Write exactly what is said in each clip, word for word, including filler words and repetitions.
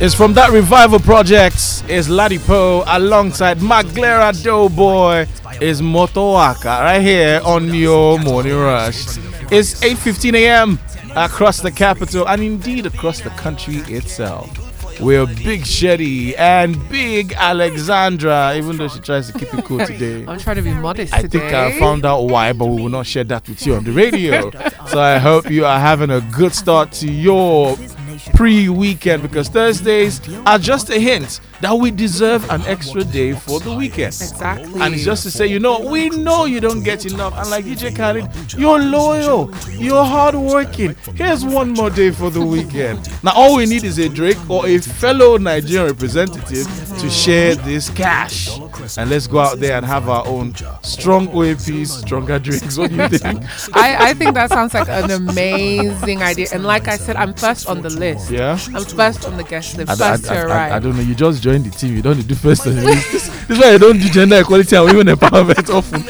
It's from that revival project. Is Ladipo alongside Maglera Doughboy. Is Motoaka right here on your Morning Rush. It's eight fifteen a.m. across the capital and indeed across the country itself. We're Big Shetty and Big Alexandra, even though she tries to keep it cool today. I'm trying to be modest I today. think I found out why, but we will not share that with you on the radio. So I hope you are having a good start to your pre-weekend, because Thursdays are just a hint that we deserve an extra day for the weekend. Exactly. And it's just to say, you know, we know you don't get enough. And like D J Khaled, you're loyal, you're hardworking. Here's one more day for the weekend. Now, all we need is a Drake or a fellow Nigerian representative to share this cash. And let's go out there and have our own strong O A Ps, stronger drinks. What do you think? I, I think that sounds like an amazing idea. And like I said, I'm first on the list. Yeah? I'm first on the guest list, I, first I, to I, arrive. I, I don't know. You just joined the team. You don't do first on the list. This, this is why I don't do gender equality and women empowerment often.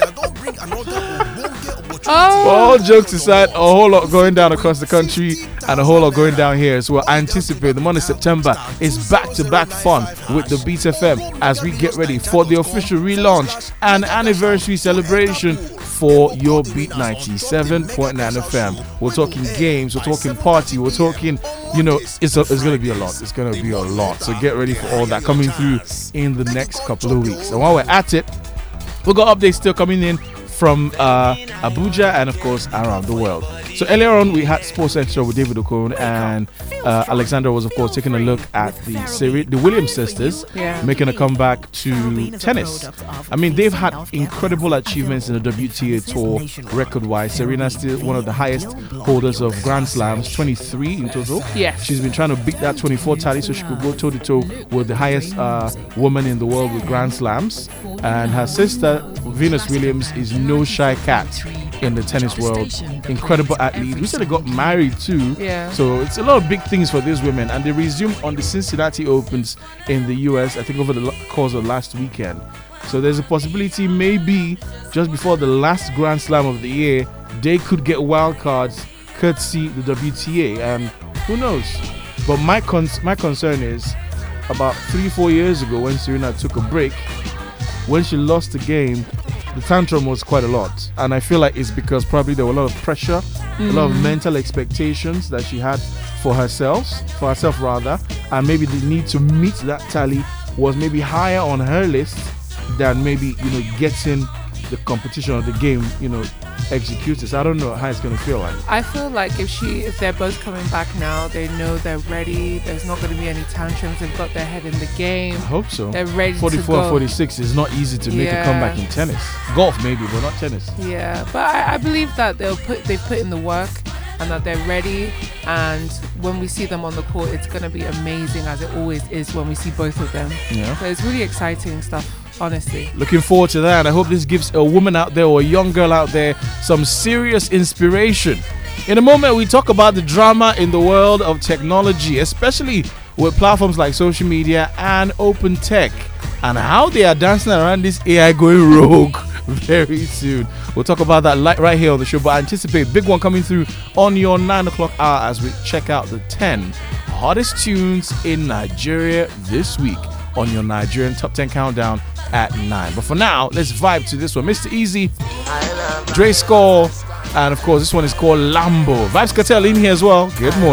Oh. But all jokes aside, a whole lot going down across the country and a whole lot going down here as well. I anticipate the month of September is back-to-back fun with the Beat F M as we get ready for the official relaunch and anniversary celebration for your Beat ninety-seven point nine F M. We're talking games, we're talking party, we're talking, you know, it's, a, it's going to be a lot. It's going to be a lot. So get ready for all that coming through in the next couple of weeks. And while we're at it, we've got updates still coming in from uh, Abuja and, of course, around the world. So earlier on, we had Sports Extra with David Okon, and uh, Alexandra was, of course, taking a look at the Seri- the Williams sisters Yeah. making a comeback to tennis. I mean, they've had incredible achievements in the W T A Tour record-wise. Serena's still one of the highest holders of Grand Slams, twenty-three in total. Yes. She's been trying to beat that twenty-four tally so she could go toe-to-toe with the highest uh, woman in the world with Grand Slams. And her sister, Venus Williams, is no shy cat in the tennis world. Incredible athlete. We said they got married too. Yeah. So it's a lot of big things for these women. And they resumed on the Cincinnati Opens in the U S, I think over the lo- course of last weekend. So there's a possibility maybe just before the last Grand Slam of the year, they could get wild cards courtesy the W T A. And who knows? But my cons- my concern is about three, four years ago when Serena took a break, when she lost the game, the tantrum was quite a lot. And I feel like it's because probably there were a lot of pressure, mm. a lot of mental expectations that she had for herself, for herself rather, and maybe the need to meet that tally was maybe higher on her list than maybe, you know, getting the competition or the game, you know, executed. So I don't know how it's going to feel like. I feel like if she, if they're both coming back now, they know they're ready. There's not going to be any tantrums. They've got their head in the game. I hope so. They're ready forty-four, to go. forty-six is not easy to make Yeah. a comeback in tennis. Golf maybe, but not tennis. Yeah, but I, I believe that they'll put they've put in the work and that they're ready. And when we see them on the court, it's going to be amazing, as it always is when we see both of them. Yeah. So it's really exciting stuff. Honestly. Looking forward to that. I hope this gives a woman out there or a young girl out there some serious inspiration. In a moment, we talk about the drama in the world of technology, especially with platforms like social media and open tech, and how they are dancing around this A I going rogue very soon. We'll talk about that right here on the show, but I anticipate big one coming through on your nine o'clock hour as we check out the ten hottest tunes in Nigeria this week on your Nigerian Top ten Countdown at nine. But for now, let's vibe to this one. Mister Easy, Dre Skull, and of course, this one is called Lambo. Vibes Cartel in here as well. Good morning.